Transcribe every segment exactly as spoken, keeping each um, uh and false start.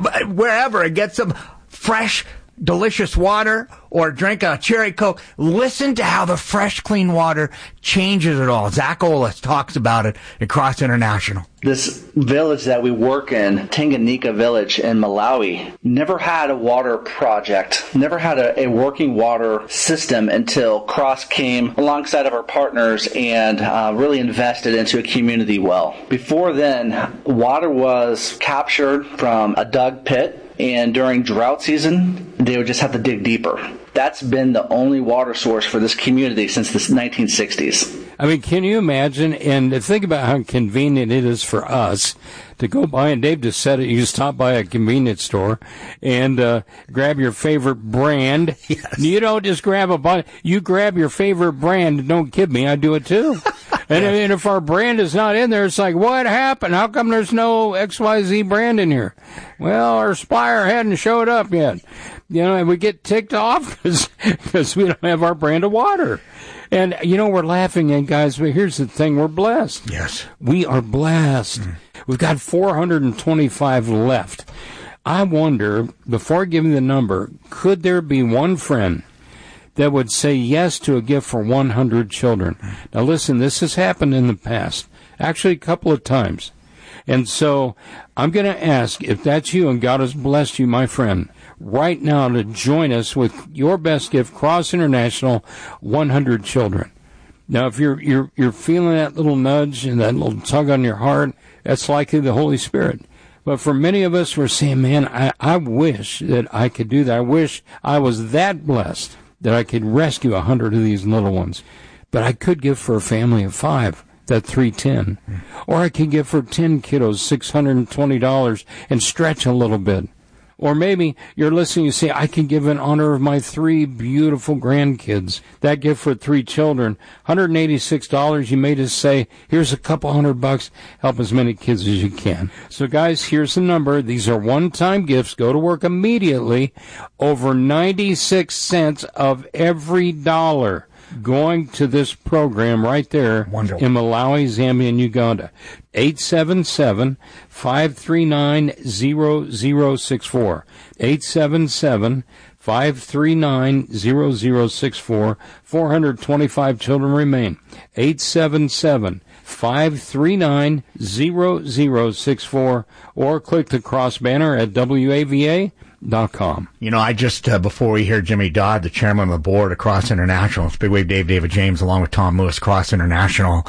wherever and get some fresh, delicious water or drink a cherry Coke. Listen to how the fresh, clean water changes it all. Zach Olis talks about it at Cross International. This village that we work in, Tanganyika Village in Malawi, never had a water project, never had a, a working water system until Cross came alongside of our partners and uh, really invested into a community well. Before then, water was captured from a dug pit, and during drought season, they would just have to dig deeper. That's been the only water source for this community since the nineteen sixties. I mean, can you imagine? And think about how convenient it is for us to go by, and Dave just said it, you stop by a convenience store and uh, grab your favorite brand. Yes. You don't just grab a bunch. You grab your favorite brand. Don't kid me, I do it too. And, yes. and if our brand is not in there, it's like, what happened? How come there's no X Y Z brand in here? Well, our supplier hadn't showed up yet. You know, and we get ticked off because we don't have our brand of water. And, you know, we're laughing, and guys, but here's the thing, we're blessed. Yes. We are blessed. Mm. We've got four hundred twenty-five left. I wonder, before giving the number, could there be one friend that would say yes to a gift for one hundred children? Mm. Now, listen, this has happened in the past, actually a couple of times. And so I'm going to ask, if that's you and God has blessed you, my friend, right now to join us with your best gift, Cross International, one hundred children. Now, if you're you're you're feeling that little nudge and that little tug on your heart, that's likely the Holy Spirit. But for many of us, we're saying, man, I, I wish that I could do that. I wish I was that blessed that I could rescue a hundred of these little ones. But I could give for a family of five, that three ten. Mm. Or I could give for ten kiddos, six hundred twenty dollars, and stretch a little bit. Or maybe you're listening, you say, I can give in honor of my three beautiful grandkids. That gift for three children, one hundred eighty-six dollars. You may just say, here's a couple hundred bucks, help as many kids as you can. So guys, here's the number. These are one-time gifts. Go to work immediately. Over ninety-six cents of every dollar going to this program right there. Wonderful. In Malawi, Zambia, and Uganda. eight seven seven, five three nine, zero zero six four. eight seven seven, five three nine, zero zero six four. four hundred twenty-five children remain. eight seven seven, five three nine, zero zero six four. Or click the cross banner at W A V A dot com. You know, I just, uh, before we hear Jimmy Dodd, the chairman of the board of Cross International, it's Big Wave Dave, David James, along with Tom Lewis, Cross International,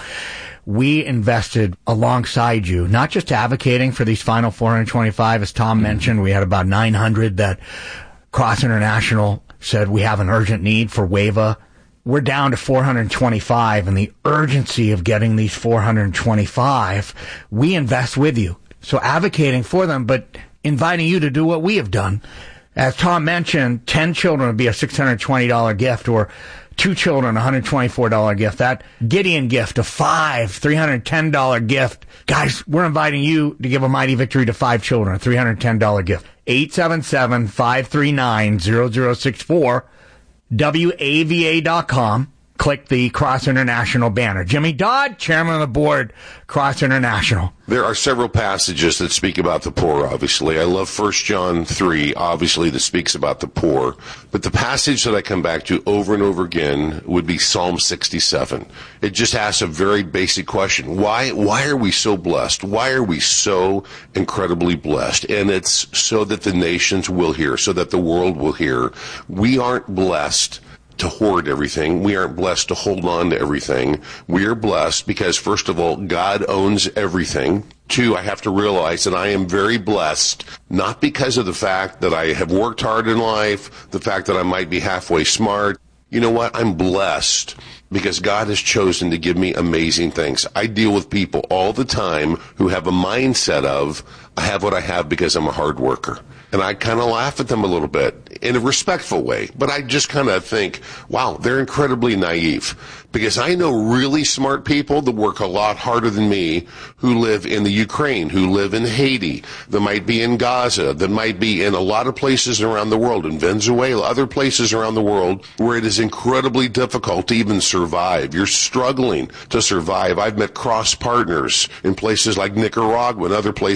we invested alongside you, not just advocating for these final four hundred twenty-five, as Tom mm-hmm. mentioned, we had about nine hundred that Cross International said we have an urgent need for WAVA. We're down to four hundred twenty-five, and the urgency of getting these four hundred twenty-five, we invest with you. So advocating for them, but inviting you to do what we have done. As Tom mentioned, ten children would be a six hundred twenty dollars gift, or two children, one hundred twenty-four dollars gift. That Gideon gift, a five, three hundred ten dollars gift. Guys, we're inviting you to give a mighty victory to five children, a three hundred ten dollars gift. eight seven seven, five three nine, zero zero six four, W A V A dot com. Click the Cross International banner. Jimmy Dodd, chairman of the board, Cross International. There are several passages that speak about the poor, obviously. I love First John three, obviously, that speaks about the poor. But the passage that I come back to over and over again would be Psalm sixty-seven. It just asks a very basic question. Why, why are we so blessed? Why are we so incredibly blessed? And it's so that the nations will hear, so that the world will hear. We aren't blessed to hoard everything. We aren't blessed to hold on to everything. We are blessed because, first of all, God owns everything. Two, I have to realize that I am very blessed, not because of the fact that I have worked hard in life, the fact that I might be halfway smart. You know what? I'm blessed because God has chosen to give me amazing things. I deal with people all the time who have a mindset of, I have what I have because I'm a hard worker. And I kind of laugh at them a little bit in a respectful way. But I just kind of think, wow, they're incredibly naive. Because I know really smart people that work a lot harder than me who live in the Ukraine, who live in Haiti, that might be in Gaza, that might be in a lot of places around the world, in Venezuela, other places around the world where it is incredibly difficult to even survive. You're struggling to survive. I've met cross partners in places like Nicaragua and other places where there's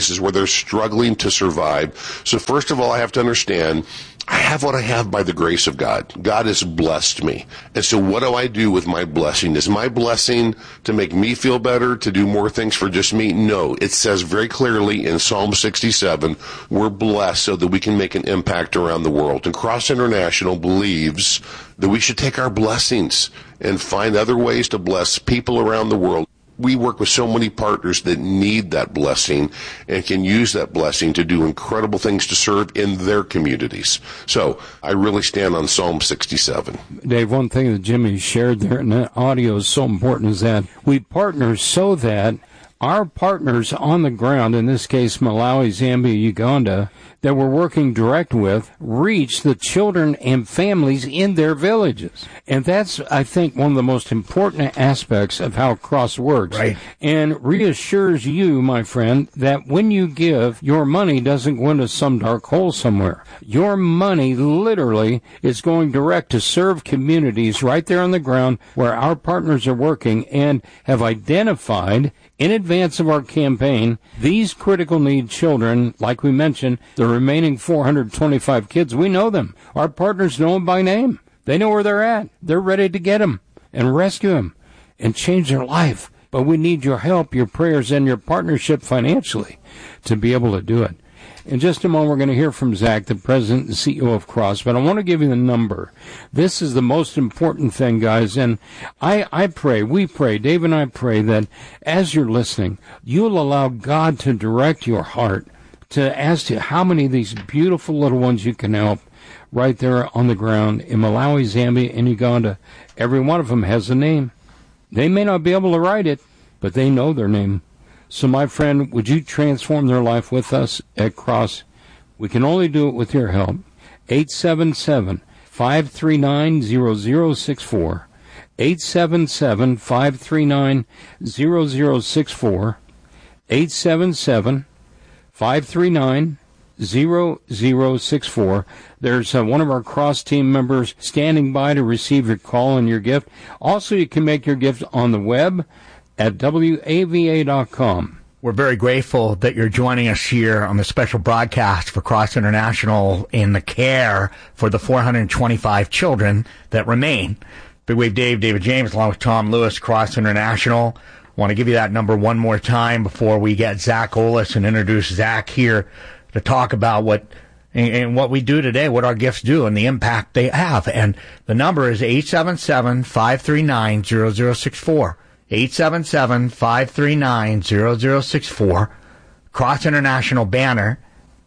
are struggling to survive. So first of all, I have to understand I have what I have by the grace of God. God has blessed me. And so what do I do with my blessing? Is my blessing to make me feel better, to do more things for just me? No. It says very clearly in Psalm sixty-seven, we're blessed so that we can make an impact around the world. And Cross International believes that we should take our blessings and find other ways to bless people around the world. We work with so many partners that need that blessing and can use that blessing to do incredible things to serve in their communities. So I really stand on Psalm sixty-seven. Dave, one thing that Jimmy shared there, and that audio is so important, is that we partner so that our partners on the ground, in this case Malawi, Zambia, Uganda, that we're working direct with, reach the children and families in their villages. And that's, I think, one of the most important aspects of how Cross works. Right. And reassures you, my friend, that when you give, your money doesn't go into some dark hole somewhere. Your money literally is going direct to serve communities right there on the ground where our partners are working and have identified in advance of our campaign, these critical need children, like we mentioned, the remaining four hundred twenty-five kids, we know them. Our partners know them by name. They know where they're at. They're ready to get them and rescue them and change their life. But we need your help, your prayers, and your partnership financially to be able to do it. In just a moment, we're going to hear from Zach, the president and C E O of Cross, but I want to give you the number. This is the most important thing, guys, and I, I pray, we pray, Dave and I pray that as you're listening, you'll allow God to direct your heart to ask you how many of these beautiful little ones you can help right there on the ground in Malawi, Zambia, and Uganda. Every one of them has a name. They may not be able to write it, but they know their name. So, my friend, would you transform their life with us at Cross? We can only do it with your help. eight seven seven, five three nine, zero zero six four. eight seven seven, five three nine, zero zero six four. eight seven seven, five three nine, zero zero six four. There's uh, one of our Cross team members standing by to receive your call and your gift. Also, you can make your gift on the web at W A V A dot com. We're very grateful that you're joining us here on the special broadcast for Cross International in the care for the four hundred twenty-five children that remain. Big Wave Dave, David James, along with Tom Lewis, Cross International. Want to give you that number one more time before we get Zach Olis and introduce Zach here to talk about what and, and what we do today, what our gifts do, and the impact they have. And the number is eight seven seven, five three nine, zero zero six four. eight seven seven, five three nine, zero zero six four. Cross International banner,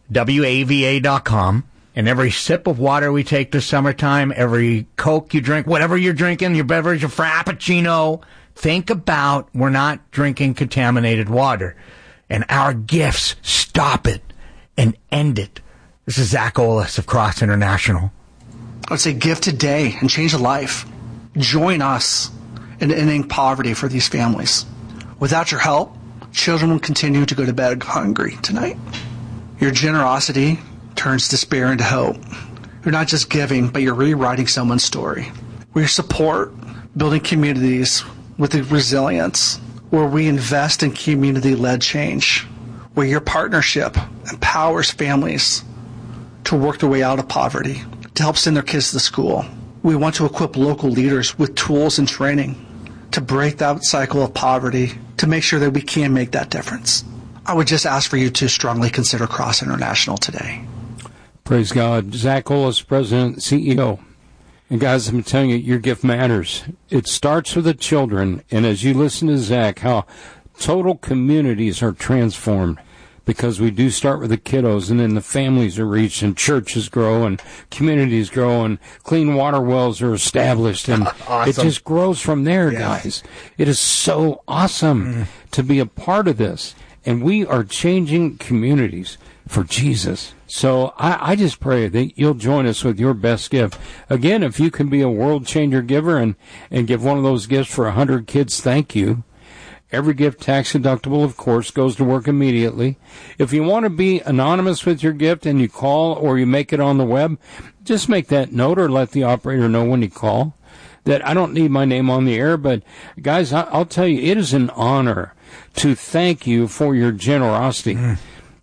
W A V A dot com. And every sip of water we take this summertime, every Coke you drink, whatever you're drinking, your beverage, your Frappuccino, think about we're not drinking contaminated water. And our gifts stop it and end it. This is Zach Olis of Cross International. I would say give today and change a life. Join us in ending poverty for these families. Without your help, children will continue to go to bed hungry tonight. Your generosity turns despair into hope. You're not just giving, but you're rewriting someone's story. With your support, building communities with the resilience, where we invest in community-led change, where your partnership empowers families to work their way out of poverty, to help send their kids to school. We want to equip local leaders with tools and training to break that cycle of poverty, to make sure that we can make that difference. I would just ask for you to strongly consider Cross International today. Praise God. Zach Olis, President, C E O. And guys, I'm telling you, your gift matters. It starts with the children, and as you listen to Zach, how total communities are transformed. Because we do start with the kiddos, and then the families are reached, and churches grow, and communities grow, and clean water wells are established, and awesome. It just grows from there, yes. Guys. It is so awesome mm. to be a part of this, and we are changing communities for Jesus. So I, I just pray that you'll join us with your best gift. Again, if you can be a world changer giver and, and give one of those gifts for one hundred kids, thank you. Every gift, tax deductible, of course, goes to work immediately. If you want to be anonymous with your gift and you call or you make it on the web, just make that note or let the operator know when you call that I don't need my name on the air. But, guys, I'll tell you, it is an honor to thank you for your generosity. Mm.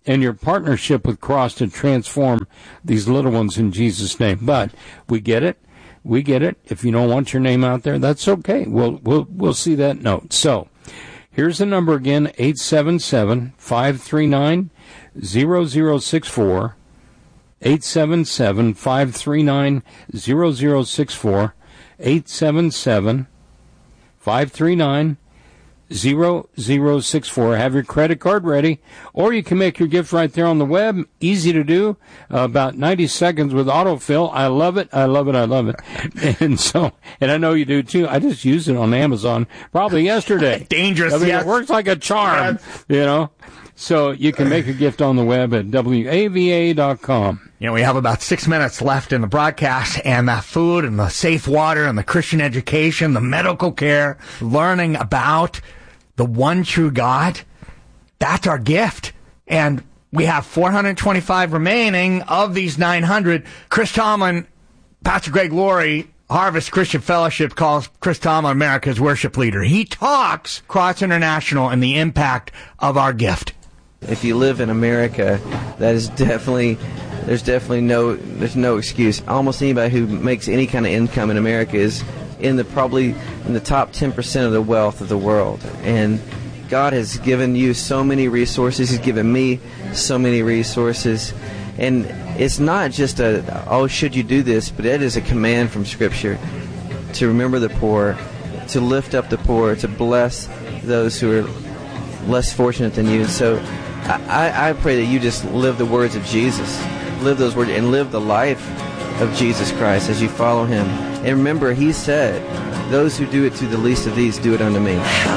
and your partnership with Cross to transform these little ones in Jesus' name. But we get it. We get it. If you don't want your name out there, that's okay. We'll we'll we'll see that note. So here's the number again, eight seven seven, five three nine, zero zero six four, eight seven seven, five three nine, zero zero six four, eight seven seven, five three nine, zero zero six four. Have your credit card ready, or you can make your gift right there on the web. Easy to do, uh, about ninety seconds with autofill. I love it, I love it, I love it. And so, and I know you do too. I just used it on Amazon probably yesterday. Dangerous, I mean, yes. It works like a charm, yes. You know. So you can make a gift on the web at W A V A dot com. You know, we have about six minutes left in the broadcast, and that food and the safe water and the Christian education, the medical care, learning about the one true God, that's our gift. And we have four hundred twenty-five remaining of these nine hundred. Chris Tomlin, Pastor Greg Laurie, Harvest Christian Fellowship calls Chris Tomlin America's worship leader. He talks Cross International and the impact of our gift. If you live in America, that is definitely, there's definitely no, there's no excuse. Almost anybody who makes any kind of income in America is in the probably in the top ten percent of the wealth of the world. And God has given you so many resources. He's given me so many resources. And it's not just a, oh, should you do this, but it is a command from Scripture to remember the poor, to lift up the poor, to bless those who are less fortunate than you. And so I, I pray that you just live the words of Jesus, live those words, and live the life of Jesus Christ as you follow him. And remember, he said, those who do it to the least of these do it unto me.